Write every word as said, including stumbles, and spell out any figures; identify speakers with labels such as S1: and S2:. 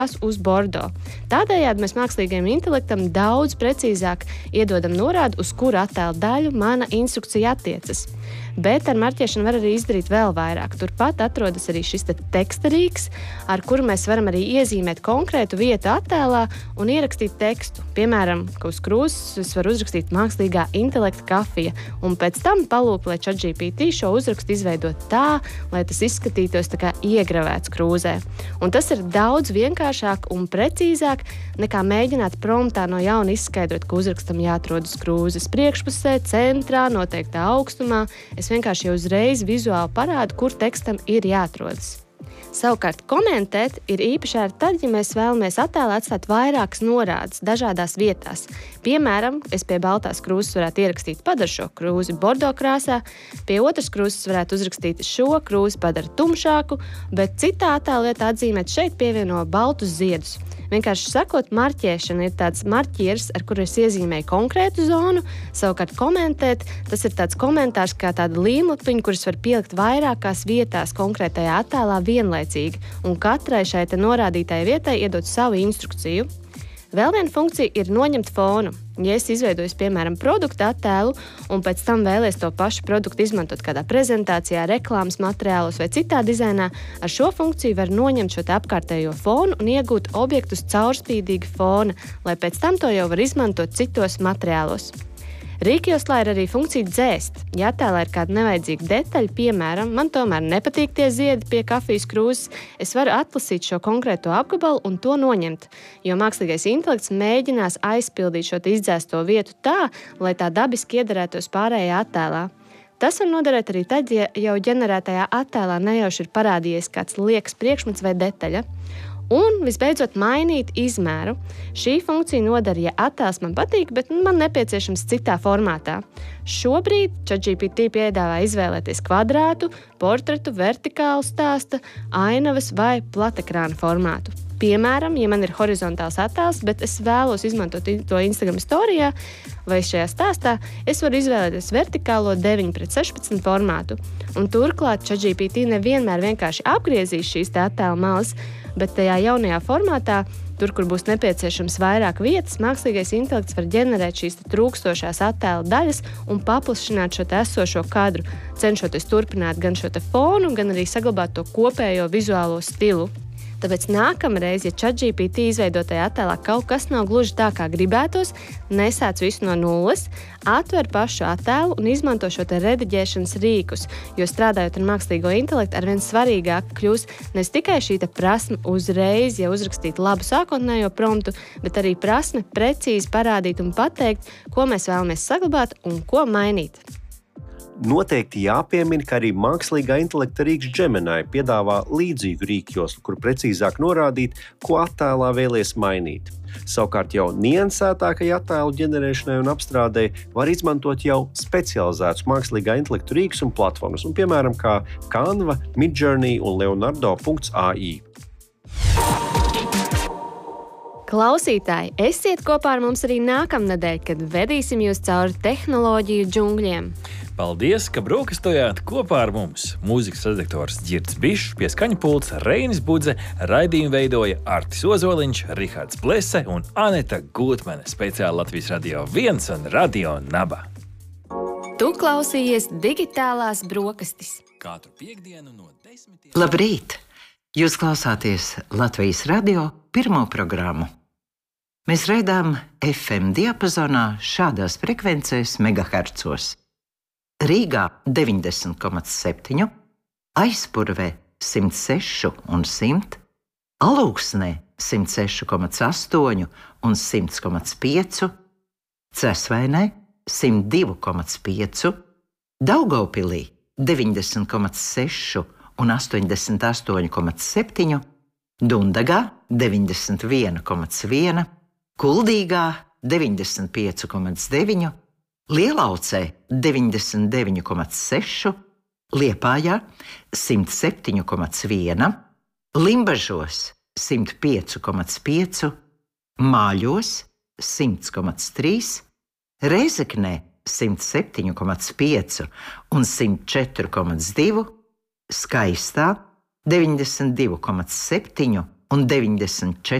S1: uz bordo. Tādējādi mēs mākslīgajam intelektam daudz precīzāk iedodam norādi, uz kuru attēla daļu mana instrukcija attiecas. Bet ar marķēšanu var arī izdarīt vēl vairāk. Turpat atrodas arī šis te teksta rīks, ar kuru mēs varam arī iezīmēt konkrētu vietu attēlā un ierakstīt tekstu. Piemēram, ka uz krūzes es varu uzrakstīt mākslīgā intelekta kafija, un pēc tam palūkt, lai ChatGPT šo uzrakstu izveidot tā, lai tas izskatītos tā kā iegravēts krūzē. Un tas ir daudz vienkāršāk un precīzāk nekā mēģināt promptā no jauna izskaidrot, ka uzrakstam jāatrodas krūzes priekšpusē, centrā, noteiktā augstumā. Es vienkārši jau uzreiz vizuāli parādu, kur tekstam ir jāatrodas. Savukārt komentēt ir īpaši arī tad, ja mēs vēlamies attēlā atstāt vairākas norādes dažādās vietās. Piemēram, es pie baltās krūzes varētu ierakstīt padara šo krūzi bordo krāsā, pie otras krūzes varētu uzrakstīt šo krūzi padara tumšāku, bet citā attēla vietā atzīmēt šeit pievieno baltus ziedus. Vienkārši sakot, marķēšana ir tāds marķieris, ar kuru es iezīmēju konkrētu zonu, savukārt komentēt, tas ir tāds komentārs kā tāda līmlapiņa, kuras var pielikt vairākās vietās konkrētajā attēlā vienlaicīgi, un katrai šai te norādītai vietai iedot savu instrukciju. Vēl viena funkcija ir noņemt fonu. Ja es izveidoju, piemēram, produktu attēlu un pēc tam vēlies to pašu produktu izmantot kādā prezentācijā, reklāmas materiālos vai citā dizainā, ar šo funkciju var noņemt šo te apkārtējo fonu un iegūt objektus caurspīdīga fona, lai pēc tam to jau var izmantot citos materiālos. Rīkjoslā ir arī funkcija dzēst. Ja attēlā ir kāda nevajadzīga detaļa, piemēram, man tomēr nepatīk tie ziedi pie kafijas krūzes, es varu atlasīt šo konkrēto apgabalu un to noņemt, jo mākslīgais intelekts mēģinās aizpildīt šo izdzēsto vietu tā, lai tā dabiski iederētos pārējā attēlā. Tas var noderēt arī tad, ja jau ģenerētajā attēlā nejauši ir parādījies kāds liekas priekšmets vai detaļa. Un, visbeidzot, mainīt izmēru. Šī funkcija noder, ja attēls man patīk, bet man nepieciešams citā formātā. Šobrīd ChatGPT piedāvā izvēlēties kvadrātu, portretu, vertikālu stāsta, ainavas vai platekrāna formātu. Piemēram, ja man ir horizontāls attēls, bet es vēlos izmantot to Instagram storijā vai šajā stāstā, es varu izvēlēties vertikālo deviņi pret sešpadsmit formātu. Un turklāt ChatGPT nevienmēr vienkārši apgriezīs šīs te attēla malas, bet tajā jaunajā formātā, tur, kur būs nepieciešams vairāk vietas, mākslīgais intelekts var ģenerēt šīs trūkstošās attēla daļas un paplašināt šo te esošo kadru, cenšoties turpināt gan šo te fonu, gan arī saglabāt to kopējo vizuālo stilu. Tāpēc nākamreiz, ja ChatGPT izveidotajā attēlā kaut kas nav gluži tā, kā gribētos, nesāc visu no nulles, atver pašu attēlu un izmanto šo te rediģēšanas rīkus, jo strādājot ar mākslīgo intelektu, arvien svarīgāk kļūst nevis tikai šī te prasme uzreiz, ja uzrakstīt labu sākotnējo promptu, bet arī prasme precīzi parādīt un pateikt, ko mēs vēlamies saglabāt un ko mainīt.
S2: Noteikti jāpiemina, ka arī mākslīgā intelekta rīks Gemini piedāvā līdzīgu rīkjoslu, kur precīzāk norādīt, ko attēlā vēlies mainīt. Savukārt jau niansētākai attēlu ģenerēšanai un apstrādei var izmantot jau specializētus mākslīgā intelekta rīkus un platformas, un piemēram kā Canva, Midjourney un Leonardo punkts A I.
S1: Klausītāji, esiet kopā ar mums arī nākamnedēļ, kad vedīsim jūs cauri tehnoloģiju džungļiem.
S3: Paldies, ka brokastojāt kopā ar mums. Mūzikas redaktors Ģirds Bišs, pie skaņa pults Reinis Budze, raidījumu veidoja Artis Ozoliņš, Rihards Blese un Aneta Gutmane, speciāli Latvijas Radio viens un Radio Naba.
S1: Tu klausījies digitālās brokastis.
S3: Katru piekdienu no desmitiem.
S4: Labrīt! Jūs klausāties Latvijas Radio pirmo programmu. Mēs raidām F M diapazonā šādās frekvencēs megahercos. Rīgā deviņdesmit komats septiņi, Aizpurvē simt seši un simt, Alūksnē simt seši komats astoņi un simt komats pieci, Cesvainē simt divi komats pieci, Daugavpilī deviņdesmit komats seši un astoņdesmit astoņi komats septiņi, Dundagā deviņdesmit viens komats viens, Kuldīgā deviņdesmit pieci komats deviņi, Lielaucē deviņdesmit deviņi komats seši, Liepājā simt septiņi komats viens, Limbažos simt pieci komats pieci, Māļos simt komats trīs, Rēzeknē simt septiņi komats pieci un simt četri komats divi, Skaistā deviņdesmit divi komats septiņi un deviņdesmit četri